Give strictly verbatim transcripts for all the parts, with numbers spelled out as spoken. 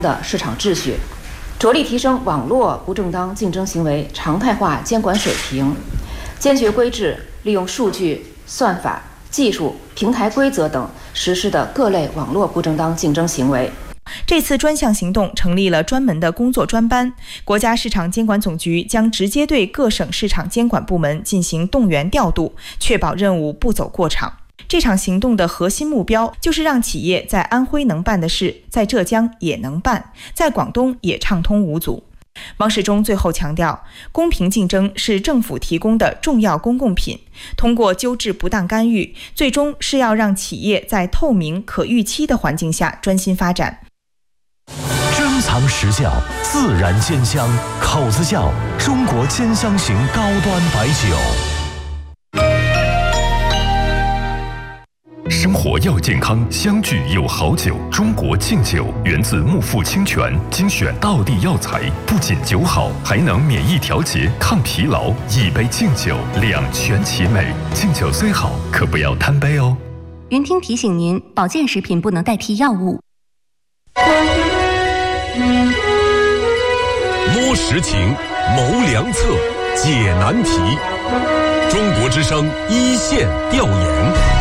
的市场秩序，着力提升网络不正当竞争行为常态化监管水平，坚决规制利用数据、算法、技术、平台规则等实施的各类网络不正当竞争行为。 这次专项行动成立了专门的工作专班，国家市场监管总局将直接对各省市场监管部门进行动员调度，确保任务不走过场。这场行动的核心目标就是让企业在安徽能办的事，在浙江也能办，在广东也畅通无阻。王世忠最后强调，公平竞争是政府提供的重要公共品，通过纠治不当干预，最终是要让企业在透明可预期的环境下专心发展。 珍藏实效，自然鲜香，口子窖中国兼香型高端白酒。 生活要健康，相聚有好酒。中国敬酒源自木富清泉，精选道地药材，不仅酒好，还能免疫调节、抗疲劳。一杯敬酒，两全其美。敬酒虽好，可不要贪杯哦。 云听提醒您，保健食品不能代替药物。 摸实情，谋良策，解难题。中国之声一线调研。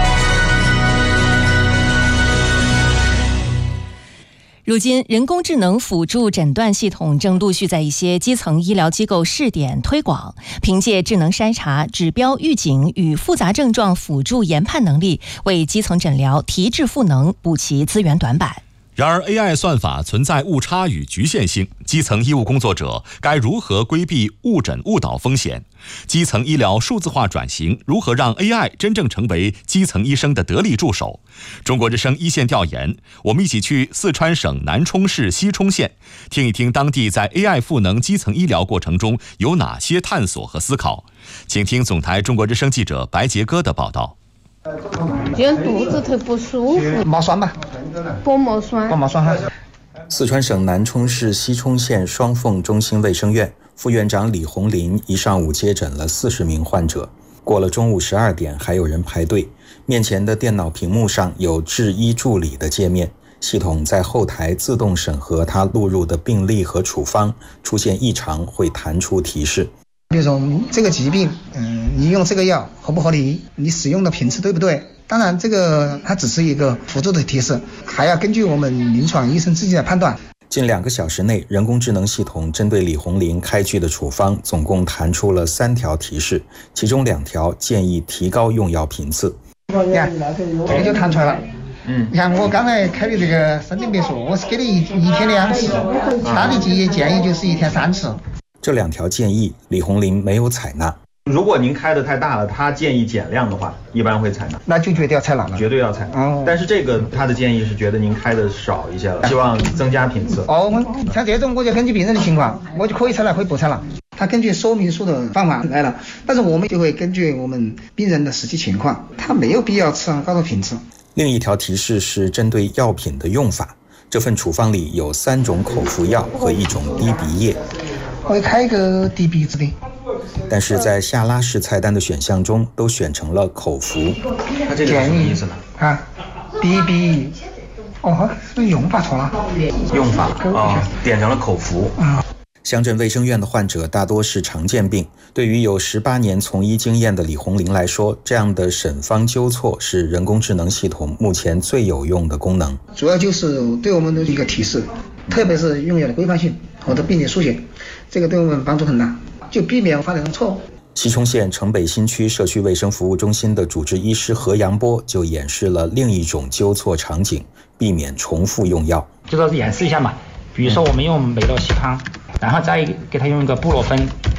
如今，人工智能辅助诊断系统正陆续在一些基层医疗机构试点推广，凭借智能筛查、指标预警与复杂症状辅助研判能力，为基层诊疗提质赋能，补齐资源短板。 然而 A I 算法存在误差与局限性，基层医务工作者该如何规避误诊误导风险？基层医疗数字化转型，如何让 A I 真正成为基层医生的得力助手？中国之声一线调研，我们一起去四川省南充市西充县，听一听当地在 A I 赋能基层医疗过程中有哪些探索和思考。请听总台中国之声记者白杰哥的报道。 今天肚子头不舒服， 毛酸吧， 薄膜酸， 薄膜酸哈。 四川省南充市西充县双凤中心卫生院副院长李红林一上午接诊了四十名患者，过了中午十二点还有人排队。面前的电脑屏幕上有智医助理的界面，系统在后台自动审核他录入的病历和处方，出现异常会弹出提示。 比如说这个疾病，嗯，你用这个药合不合理？你使用的频次对不对？当然，这个它只是一个辅助的提示，还要根据我们临床医生自己的判断。 近两个小时内，人工智能系统针对李红林开具的处方，总共弹出了三条提示，其中两条建议提高用药频次。 你看，这个就弹出来了。嗯，你看我刚才开的这个生病别墅，我是给你一一天两次，他的建议建议就是一天三次。 这两条建议，李红林没有采纳。 如果您开的太大了，他建议减量的话，一般会采纳。 那就绝对要采纳了， 绝对要采纳。哦，但是这个他的建议是觉得您开的少一些了，希望增加频次。 哦，像这种我就根据病人的情况，我就可以采纳，可以不采纳。他根据说明书的方法来了，但是我们就会根据我们病人的实际情况，他没有必要吃上高的频次。 另一条提示是针对药品的用法，这份处方里有三种口服药和一种滴鼻液。 我会开一个滴鼻子的， 但是在下拉式菜单的选项中都选成了口服。 它这个是什么意思呢？ 啊，滴鼻，哦，是用法错了。 用法哦，点成了口服。 啊。 乡镇卫生院的患者大多是常见病，对于有十八年从医经验的李红林来说，这样的审方纠错是人工智能系统目前最有用的功能。 主要就是对我们的一个提示，特别是用药的规范性或者病理书写，这个对我们帮助很大，就避免犯这种错误。 西充县城北新区社区卫生服务中心的主治医师何阳波就演示了另一种纠错场景，避免重复用药。 就说演示一下嘛，比如说我们用美洛西康，然后再给他用一个布洛芬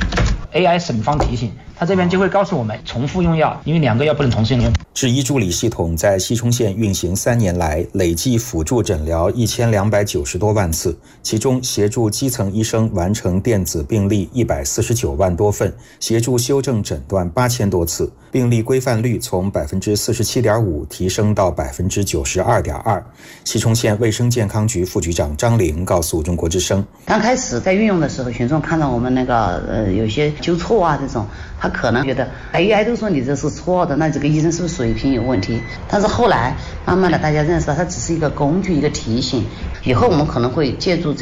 A I 审方提醒，它这边就会告诉我们重复用药，因为两个药不能同时用。 智医助理系统在西充县运行三年来，累计辅助诊疗一千两百九十多万次，其中协助基层医生完成电子病历一百四十九万多份，协助修正诊断八千多次，病历规范率从百分之四十七点五提升到百分之九十二点二。西充县卫生健康局副局长张玲告诉中国之声， 刚开始在运用的时候，群众看到我们那个呃有些纠错啊这种， 他可能觉得 A I 都说你这是错的，那这个医生是不是水平有问题？但是后来慢慢的大家认识到，它只是一个工具，一个提醒。以后我们可能会借助